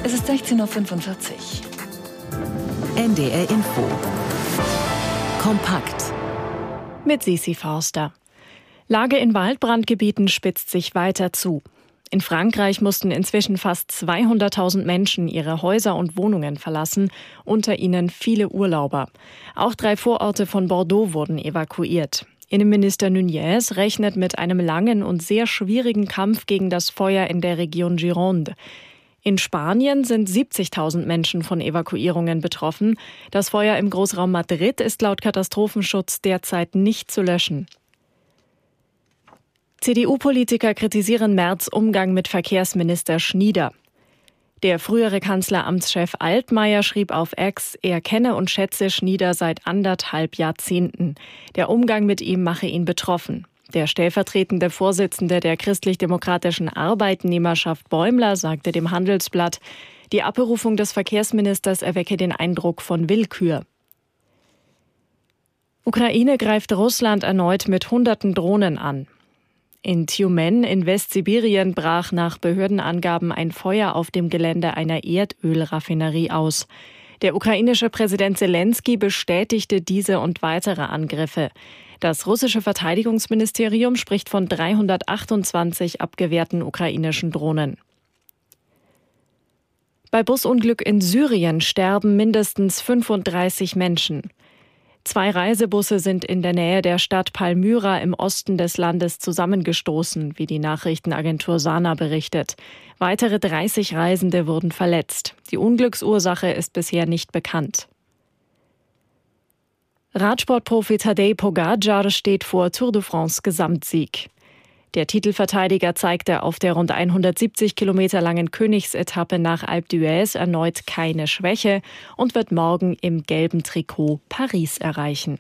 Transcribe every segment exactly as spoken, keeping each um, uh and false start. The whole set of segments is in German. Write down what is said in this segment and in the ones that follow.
Es ist sechzehn Uhr fünfundvierzig. N D R Info. Kompakt. Mit Sisi Forster. Lage in Waldbrandgebieten spitzt sich weiter zu. In Frankreich mussten inzwischen fast zweihunderttausend Menschen ihre Häuser und Wohnungen verlassen, unter ihnen viele Urlauber. Auch drei Vororte von Bordeaux wurden evakuiert. Innenminister Nunez rechnet mit einem langen und sehr schwierigen Kampf gegen das Feuer in der Region Gironde. In Spanien sind siebzigtausend Menschen von Evakuierungen betroffen. Das Feuer im Großraum Madrid ist laut Katastrophenschutz derzeit nicht zu löschen. C D U-Politiker kritisieren Merz' Umgang mit Verkehrsminister Schnieder. Der frühere Kanzleramtschef Altmaier schrieb auf X, er kenne und schätze Schnieder seit anderthalb Jahrzehnten. Der Umgang mit ihm mache ihn betroffen. Der stellvertretende Vorsitzende der christlich-demokratischen Arbeitnehmerschaft Bäumler sagte dem Handelsblatt, die Abberufung des Verkehrsministers erwecke den Eindruck von Willkür. Ukraine greift Russland erneut mit hunderten Drohnen an. In Tjumen in Westsibirien brach nach Behördenangaben ein Feuer auf dem Gelände einer Erdölraffinerie aus. Der ukrainische Präsident Selenskyj bestätigte diese und weitere Angriffe. Das russische Verteidigungsministerium spricht von dreihundertachtundzwanzig abgewehrten ukrainischen Drohnen. Bei Busunglück in Syrien sterben mindestens fünfunddreißig Menschen. Zwei Reisebusse sind in der Nähe der Stadt Palmyra im Osten des Landes zusammengestoßen, wie die Nachrichtenagentur Sana berichtet. Weitere dreißig Reisende wurden verletzt. Die Unglücksursache ist bisher nicht bekannt. Radsportprofi Tadej Pogačar steht vor Tour de France Gesamtsieg. Der Titelverteidiger zeigte auf der rund hundertsiebzig Kilometer langen Königsetappe nach Alpe d'Huez erneut keine Schwäche und wird morgen im gelben Trikot Paris erreichen.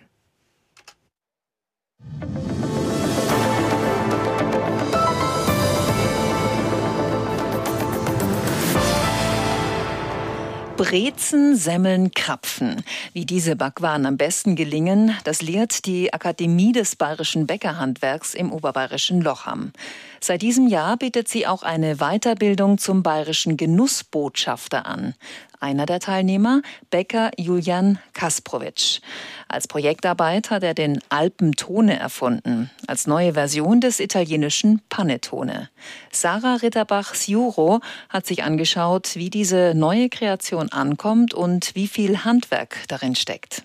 Brezen, Semmeln, Krapfen. Wie diese Backwaren am besten gelingen, das lehrt die Akademie des Bayerischen Bäckerhandwerks im oberbayerischen Lochham. Seit diesem Jahr bietet sie auch eine Weiterbildung zum bayerischen Genussbotschafter an. Einer der Teilnehmer, Bäcker Julian Kasprowitsch. Als Projektarbeit hat er den Alpentone erfunden, als neue Version des italienischen Panettone. Sarah Ritterbach-Siuro hat sich angeschaut, wie diese neue Kreation ankommt und wie viel Handwerk darin steckt.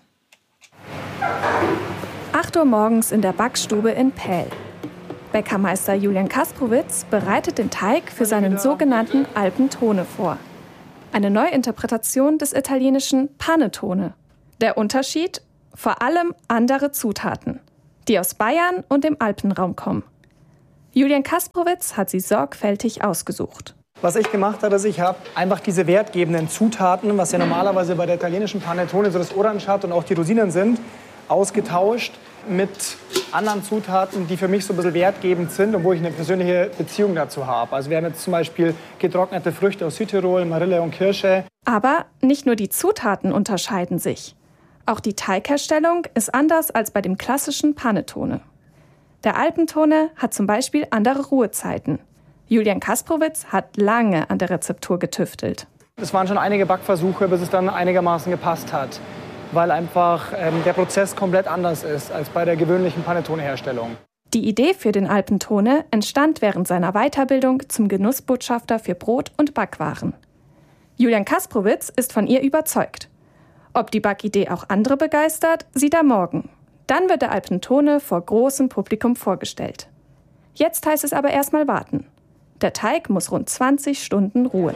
acht Uhr morgens in der Backstube in Pähl. Bäckermeister Julian Kasprowitsch bereitet den Teig für seinen sogenannten Alpentone vor. Eine Neuinterpretation des italienischen Panettone. Der Unterschied? Vor allem andere Zutaten, die aus Bayern und dem Alpenraum kommen. Julian Kasprowitsch hat sie sorgfältig ausgesucht. Was ich gemacht habe, ist, ich habe einfach diese wertgebenden Zutaten, was ja normalerweise bei der italienischen Panettone so das Orange hat und auch die Rosinen sind, ausgetauscht mit anderen Zutaten, die für mich so ein bisschen wertgebend sind und wo ich eine persönliche Beziehung dazu habe. Also wir haben jetzt zum Beispiel getrocknete Früchte aus Südtirol, Marille und Kirsche. Aber nicht nur die Zutaten unterscheiden sich. Auch die Teigherstellung ist anders als bei dem klassischen Panettone. Der Alpentone hat zum Beispiel andere Ruhezeiten. Julian Kasprowitsch hat lange an der Rezeptur getüftelt. Es waren schon einige Backversuche, bis es dann einigermaßen gepasst hat, weil einfach ähm, der Prozess komplett anders ist als bei der gewöhnlichen Panettone-Herstellung. Die Idee für den Alpentone entstand während seiner Weiterbildung zum Genussbotschafter für Brot- und Backwaren. Julian Kasprowitsch ist von ihr überzeugt. Ob die Backidee auch andere begeistert, sieht er morgen. Dann wird der Alpentone vor großem Publikum vorgestellt. Jetzt heißt es aber erstmal warten. Der Teig muss rund zwanzig Stunden ruhen.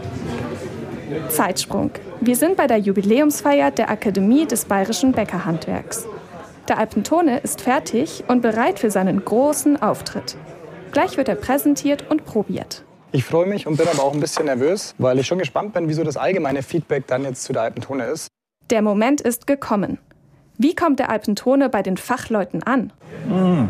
Zeitsprung. Wir sind bei der Jubiläumsfeier der Akademie des Bayerischen Bäckerhandwerks. Der Alpentone ist fertig und bereit für seinen großen Auftritt. Gleich wird er präsentiert und probiert. Ich freue mich und bin aber auch ein bisschen nervös, weil ich schon gespannt bin, wieso das allgemeine Feedback dann jetzt zu der Alpentone ist. Der Moment ist gekommen. Wie kommt der Alpentone bei den Fachleuten an? Mmh.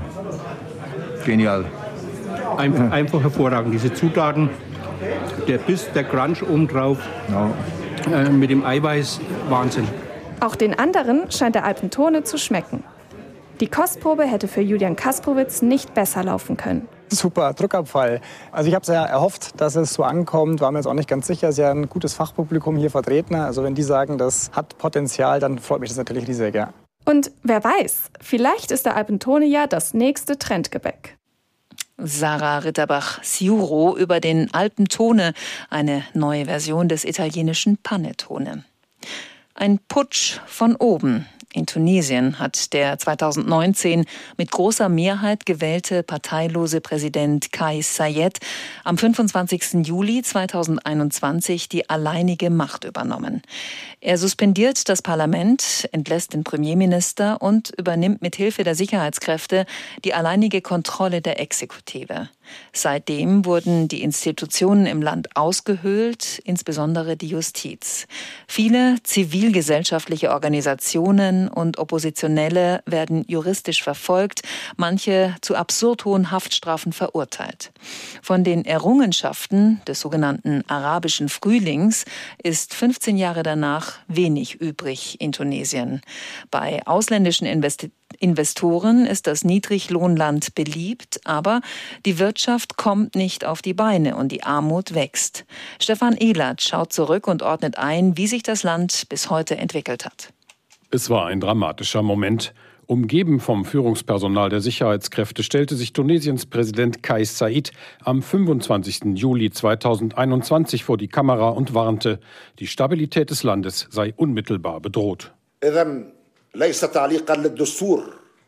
Genial. Einfach, einfach hervorragend. Diese Zutaten, der Biss, der Crunch obendrauf, ja. äh, mit dem Eiweiß, Wahnsinn. Auch den anderen scheint der Alpentone zu schmecken. Die Kostprobe hätte für Julian Kasprowitsch nicht besser laufen können. Super, Druckabfall. Also ich habe sehr erhofft, dass es so ankommt, war mir jetzt auch nicht ganz sicher. Sie haben ein gutes Fachpublikum hier vertreten. Also wenn die sagen, das hat Potenzial, dann freut mich das natürlich riesig, ja. Und wer weiß, vielleicht ist der Alpentone ja das nächste Trendgebäck. Sarah Ritterbach-Siuro über den Alpentone, eine neue Version des italienischen Panettone. Ein Putsch von oben. In Tunesien hat der zweitausendneunzehn mit großer Mehrheit gewählte parteilose Präsident Kais Saied am fünfundzwanzigsten Juli zweitausendeinundzwanzig die alleinige Macht übernommen. Er suspendiert das Parlament, entlässt den Premierminister und übernimmt mit Hilfe der Sicherheitskräfte die alleinige Kontrolle der Exekutive. Seitdem wurden die Institutionen im Land ausgehöhlt, insbesondere die Justiz. Viele zivilgesellschaftliche Organisationen und Oppositionelle werden juristisch verfolgt, manche zu absurd hohen Haftstrafen verurteilt. Von den Errungenschaften des sogenannten arabischen Frühlings ist fünfzehn Jahre danach wenig übrig in Tunesien. Bei ausländischen Investitionen Investoren ist das Niedriglohnland beliebt, aber die Wirtschaft kommt nicht auf die Beine und die Armut wächst. Stefan Ehlert schaut zurück und ordnet ein, wie sich das Land bis heute entwickelt hat. Es war ein dramatischer Moment. Umgeben vom Führungspersonal der Sicherheitskräfte stellte sich Tunesiens Präsident Kais Saied am fünfundzwanzigsten Juli zweitausendeinundzwanzig vor die Kamera und warnte, die Stabilität des Landes sei unmittelbar bedroht. ليس تعليقا للدستور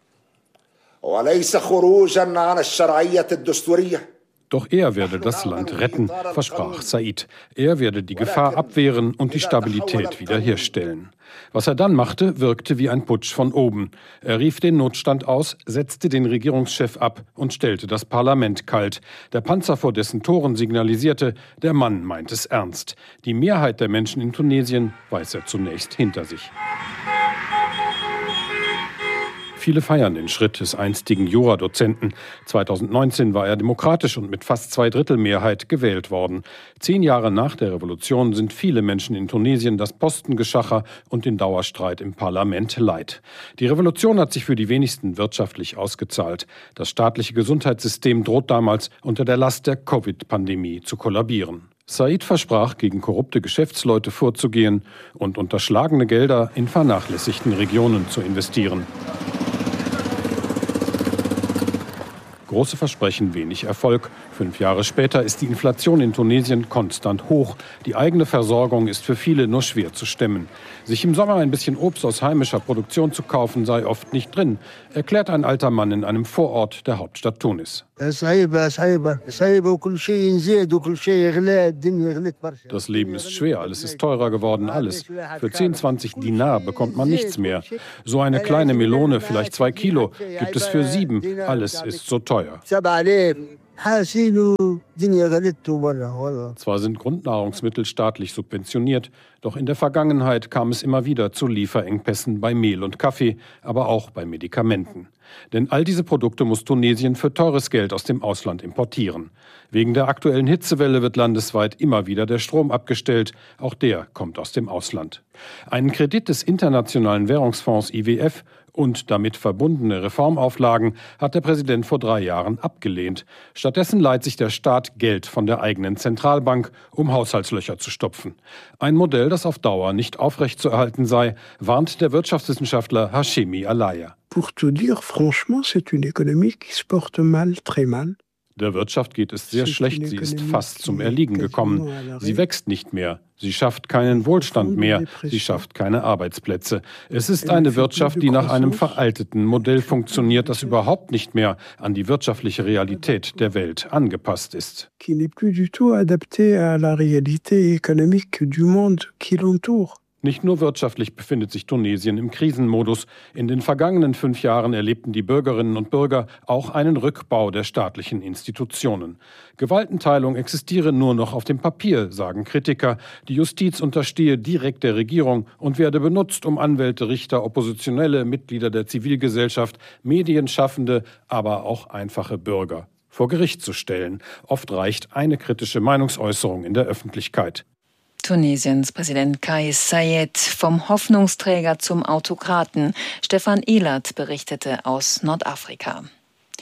وليس خروجا عن الشرعية الدستورية. Doch er werde das Land retten, versprach Saied. Er werde die Gefahr abwehren und die Stabilität wiederherstellen. Was er dann machte, wirkte wie ein Putsch von oben. Er rief den Notstand aus, setzte den Regierungschef ab und stellte das Parlament kalt. Der Panzer vor dessen Toren signalisierte, der Mann meint es ernst. Die Mehrheit der Menschen in Tunesien weiß er zunächst hinter sich. Viele feiern den Schritt des einstigen Juradozenten. zweitausendneunzehn war er demokratisch und mit fast Zweidrittelmehrheit gewählt worden. Zehn Jahre nach der Revolution sind viele Menschen in Tunesien das Postengeschacher und den Dauerstreit im Parlament leid. Die Revolution hat sich für die wenigsten wirtschaftlich ausgezahlt. Das staatliche Gesundheitssystem droht damals unter der Last der Covid-Pandemie zu kollabieren. Saied versprach, gegen korrupte Geschäftsleute vorzugehen und unterschlagene Gelder in vernachlässigten Regionen zu investieren. Große Versprechen, wenig Erfolg. Fünf Jahre später ist die Inflation in Tunesien konstant hoch. Die eigene Versorgung ist für viele nur schwer zu stemmen. Sich im Sommer ein bisschen Obst aus heimischer Produktion zu kaufen, sei oft nicht drin, erklärt ein alter Mann in einem Vorort der Hauptstadt Tunis. Das Leben ist schwer, alles ist teurer geworden, alles. Für zehn, zwanzig Dinar bekommt man nichts mehr. So eine kleine Melone, vielleicht zwei Kilo, gibt es für sieben. Alles ist so teuer. Zwar sind Grundnahrungsmittel staatlich subventioniert, doch in der Vergangenheit kam es immer wieder zu Lieferengpässen bei Mehl und Kaffee, aber auch bei Medikamenten. Denn all diese Produkte muss Tunesien für teures Geld aus dem Ausland importieren. Wegen der aktuellen Hitzewelle wird landesweit immer wieder der Strom abgestellt, auch der kommt aus dem Ausland. Einen Kredit des Internationalen Währungsfonds I W F und damit verbundene Reformauflagen hat der Präsident vor drei Jahren abgelehnt. Stattdessen leiht sich der Staat Geld von der eigenen Zentralbank, um Haushaltslöcher zu stopfen. Ein Modell, das auf Dauer nicht aufrechtzuerhalten sei, warnt der Wirtschaftswissenschaftler Hashemi Alaya. Pour tout dire, franchement, c'est une économie qui se porte mal, très mal. Der Wirtschaft geht es sehr schlecht, sie ist fast zum Erliegen gekommen. Sie wächst nicht mehr, sie schafft keinen Wohlstand mehr, sie schafft keine Arbeitsplätze. Es ist eine Wirtschaft, die nach einem veralteten Modell funktioniert, das überhaupt nicht mehr an die wirtschaftliche Realität der Welt angepasst ist. Qui n'est plus du tout adapté à la réalité économique du monde qui l'entoure. Nicht nur wirtschaftlich befindet sich Tunesien im Krisenmodus. In den vergangenen fünf Jahren erlebten die Bürgerinnen und Bürger auch einen Rückbau der staatlichen Institutionen. Gewaltenteilung existiere nur noch auf dem Papier, sagen Kritiker. Die Justiz unterstehe direkt der Regierung und werde benutzt, um Anwälte, Richter, Oppositionelle, Mitglieder der Zivilgesellschaft, Medienschaffende, aber auch einfache Bürger vor Gericht zu stellen. Oft reicht eine kritische Meinungsäußerung in der Öffentlichkeit. Tunesiens Präsident Kais Saied, vom Hoffnungsträger zum Autokraten. Stefan Ehlert berichtete aus Nordafrika.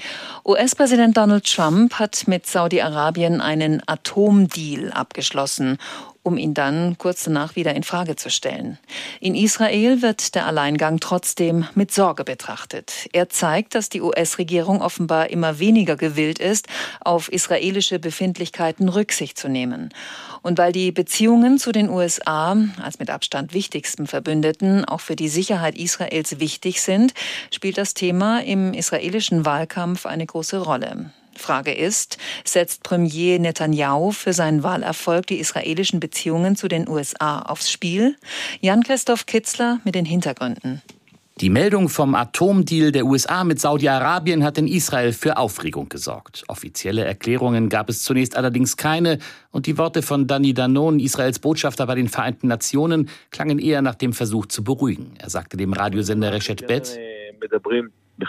U S-Präsident Donald Trump hat mit Saudi-Arabien einen Atomdeal abgeschlossen, um ihn dann kurz danach wieder in Frage zu stellen. In Israel wird der Alleingang trotzdem mit Sorge betrachtet. Er zeigt, dass die U S-Regierung offenbar immer weniger gewillt ist, auf israelische Befindlichkeiten Rücksicht zu nehmen. Und weil die Beziehungen zu den U S A als mit Abstand wichtigsten Verbündeten auch für die Sicherheit Israels wichtig sind, spielt das Thema im israelischen Wahlkampf eine große Rolle. Frage ist, setzt Premier Netanyahu für seinen Wahlerfolg die israelischen Beziehungen zu den U S A aufs Spiel? Jan-Christoph Kitzler mit den Hintergründen. Die Meldung vom Atomdeal der U S A mit Saudi-Arabien hat in Israel für Aufregung gesorgt. Offizielle Erklärungen gab es zunächst allerdings keine und die Worte von Dani Danon, Israels Botschafter bei den Vereinten Nationen, klangen eher nach dem Versuch zu beruhigen. Er sagte dem Radiosender Reshet Bet: Wir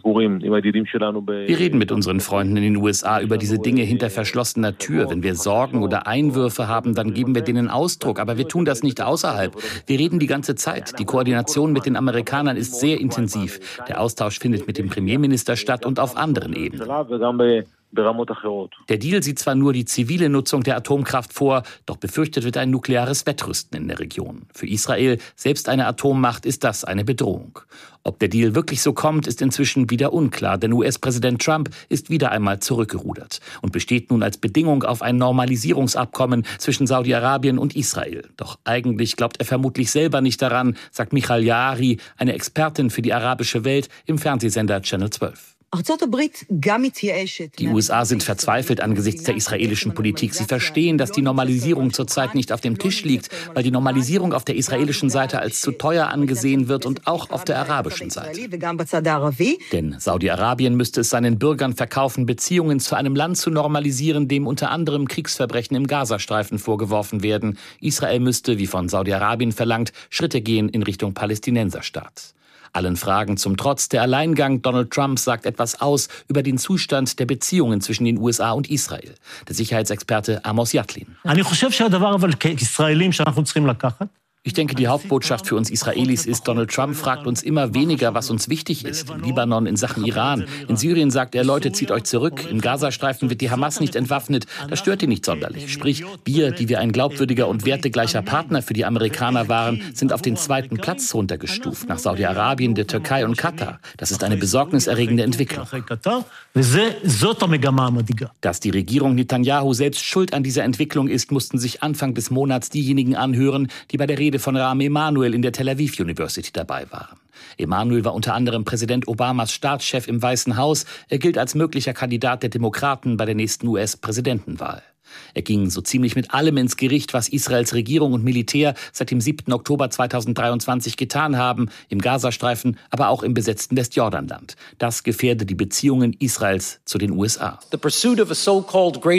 reden mit unseren Freunden in den U S A über diese Dinge hinter verschlossener Tür. Wenn wir Sorgen oder Einwürfe haben, dann geben wir denen Ausdruck. Aber wir tun das nicht außerhalb. Wir reden die ganze Zeit. Die Koordination mit den Amerikanern ist sehr intensiv. Der Austausch findet mit dem Premierminister statt und auf anderen Ebenen. Der Deal sieht zwar nur die zivile Nutzung der Atomkraft vor, doch befürchtet wird ein nukleares Wettrüsten in der Region. Für Israel, selbst eine Atommacht, ist das eine Bedrohung. Ob der Deal wirklich so kommt, ist inzwischen wieder unklar, denn U S-Präsident Trump ist wieder einmal zurückgerudert und besteht nun als Bedingung auf ein Normalisierungsabkommen zwischen Saudi-Arabien und Israel. Doch eigentlich glaubt er vermutlich selber nicht daran, sagt Michal Yaari, eine Expertin für die arabische Welt im Fernsehsender Channel zwölf. Die U S A sind verzweifelt angesichts der israelischen Politik. Sie verstehen, dass die Normalisierung zurzeit nicht auf dem Tisch liegt, weil die Normalisierung auf der israelischen Seite als zu teuer angesehen wird und auch auf der arabischen Seite. Denn Saudi-Arabien müsste es seinen Bürgern verkaufen, Beziehungen zu einem Land zu normalisieren, dem unter anderem Kriegsverbrechen im Gazastreifen vorgeworfen werden. Israel müsste, wie von Saudi-Arabien verlangt, Schritte gehen in Richtung Palästinenserstaat. Allen Fragen zum Trotz, der Alleingang Donald Trumps sagt etwas aus über den Zustand der Beziehungen zwischen den U S A und Israel. Der Sicherheitsexperte Amos Yatlin. Ich denke, die Hauptbotschaft für uns Israelis ist, Donald Trump fragt uns immer weniger, was uns wichtig ist. Im Libanon, in Sachen Iran. In Syrien sagt er, Leute, zieht euch zurück. Im Gazastreifen wird die Hamas nicht entwaffnet. Das stört ihn nicht sonderlich. Sprich, wir, die wir ein glaubwürdiger und wertegleicher Partner für die Amerikaner waren, sind auf den zweiten Platz runtergestuft. Nach Saudi-Arabien, der Türkei und Katar. Das ist eine besorgniserregende Entwicklung. Dass die Regierung Netanyahu selbst schuld an dieser Entwicklung ist, mussten sich Anfang des Monats diejenigen anhören, die bei der Rede von Rahm Emanuel in der Tel Aviv University dabei waren. Emanuel war unter anderem Präsident Obamas Staatschef im Weißen Haus. Er gilt als möglicher Kandidat der Demokraten bei der nächsten U S-Präsidentenwahl. Er ging so ziemlich mit allem ins Gericht, was Israels Regierung und Militär seit dem siebten Oktober zweitausenddreiundzwanzig getan haben, im Gazastreifen, aber auch im besetzten Westjordanland. Das gefährde die Beziehungen Israels zu den U S A.